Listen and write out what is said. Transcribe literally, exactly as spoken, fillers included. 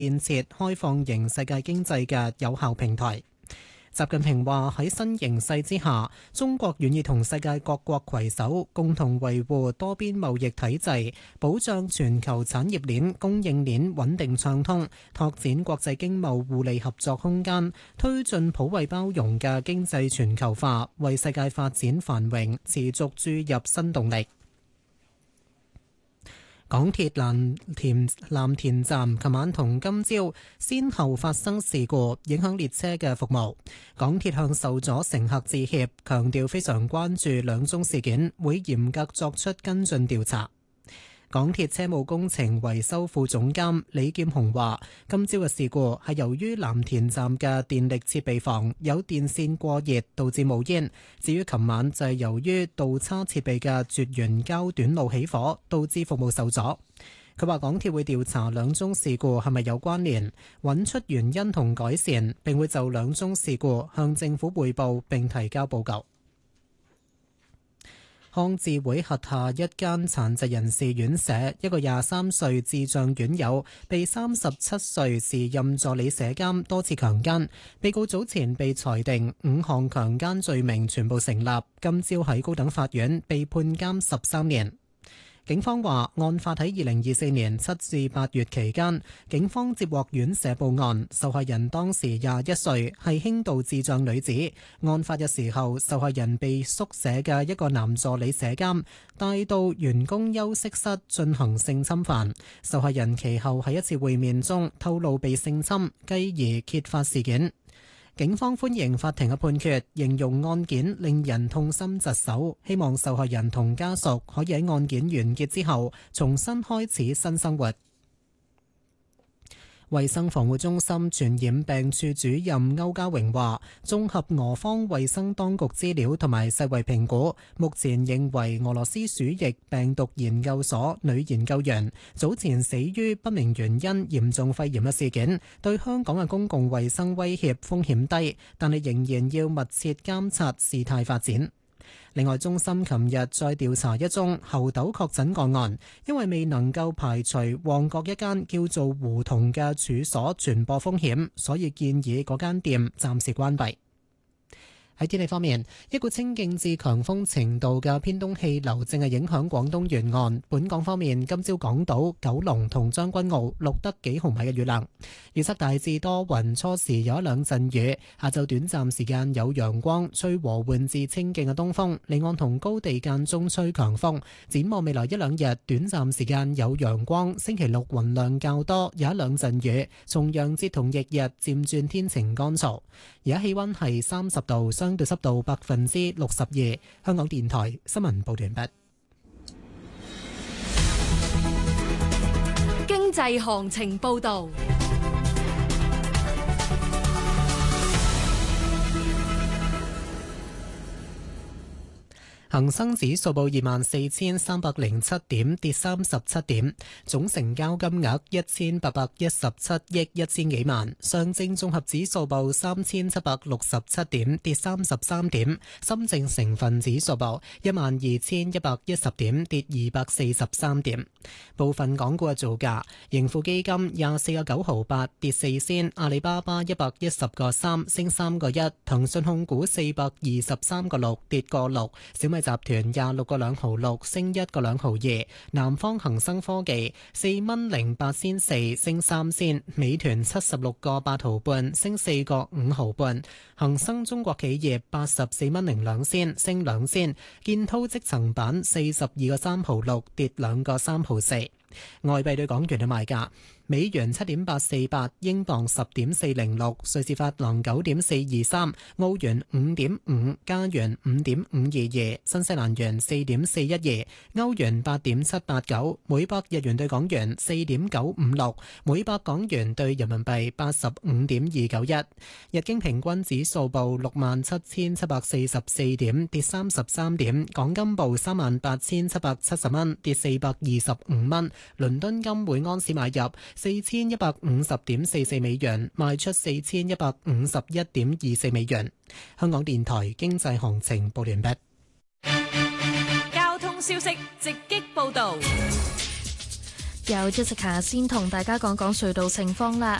建設開放型世界經濟嘅有效平台。習近平話：喺新形勢之下，中國願意同世界各國攜手，共同維護多邊貿易體制，保障全球產業鏈、供應鏈穩定暢通，拓展國際經貿互利合作空間，推進普惠包容嘅經濟全球化，為世界發展繁榮持續注入新動力。港鐵藍田藍田站琴晚同今朝先後發生事故，影響列車嘅服務。港鐵向受阻乘客致歉，強調非常關注兩宗事件，會嚴格作出跟進調查。港鐵車務工程維修副總監李劍雄話：今朝嘅事故係由於藍田站嘅電力設備房有電線過熱，導致冒煙。至於琴晚就係由於導叉設備嘅絕緣膠短路起火，導致服務受阻。佢話港鐵會調查兩宗事故係咪有關聯，揾出原因同改善，並會就兩宗事故向政府匯報並提交報告。康智會轄下一間殘疾人士院舍，一個廿三歲智障院友被三十七歲時任助理舍監多次強姦，被告早前被裁定五項強姦罪名全部成立，今朝喺高等法院被判監十三年。警方話，案發喺二零二四年七至八月期間，警方接獲院舍報案，受害人當時廿一歲，係輕度智障女子。案發嘅時候，受害人被宿舍嘅一個男助理舍監帶到員工休息室進行性侵犯。受害人其後喺一次會面中透露被性侵，繼而揭發事件。警方歡迎法庭嘅判決，形容案件令人痛心疾首，希望受害人同家屬可以喺案件完結之後重新開始新生活。衛生防護中心傳染病處主任歐家榮話，綜合俄方衛生當局資料同埋世衛評估，目前認為俄羅斯鼠疫病毒研究所女研究員早前死於不明原因嚴重肺炎嘅事件，對香港嘅公共衛生威脅風險低，但係仍然要密切監察事態發展。另外，中心琴日再調查一宗猴痘確診個案，因為未能夠排除旺角一間叫做胡同嘅處所傳播風險，所以建議嗰間店暫時關閉。喺天氣方面，一股清勁至強風程度嘅偏東氣流正係影響廣東沿岸。本港方面，今朝港島、九龍同將軍澳錄得幾毫米嘅雨量。預測大致多雲，初時有一兩陣雨，下晝短暫時間有陽光，吹和緩至清勁嘅東風，離岸同高地間中吹強風。展望未來一兩日，短暫時間有陽光，星期六雲量較多，有一兩陣雨。重陽節同翌日漸轉天晴乾燥。而家氣溫係三十度，相對濕度百分之六十二。香港電台新聞報道完畢。 經濟行情報道。 恒生指數報二萬四千三百零七點，跌三十七點，總成交金額一千八百一十七億一千幾萬。上證綜合指數報三千七百六十七點，跌三十三點。深證成分指數報一萬二千一百一十點，跌二百四十三點。部分港股嘅造價：盈富基金廿四個九毫八，跌四仙；阿里巴巴一百一十個三，升三個一；騰訊控股四百二十三個六，跌個六；小米集團廿六個兩毫六，升一個兩毫二；南方恒生科技四蚊零八仙四，升三仙；美團七十六個八毫半，升四個五毫半；恒生中國企業八十四蚊零兩仙，升兩仙；建滔積層板四十二個三毫六，跌兩個三毫四。外幣對港元嘅賣價：美元七點八四八，英鎊十點四零六，瑞士法郎九點四二三，澳元五點五，加元五點五二二，新西蘭元四點四一二，歐元八點七八九，每百日元對港元四點九五六，每百港元對人民幣八十五點二九一。日經平均指數報六萬七千七百四十四點，跌三十三點。港金報三萬八千七百七十蚊，跌四百二十五蚊。倫敦金每安士買入四千一百五十點四四美元，賣出四千一百五十一點二四美元。香港電台經濟行情報完畢。 交通消息直擊報道。 有 Jessica 先同大家講講隧道情況啦。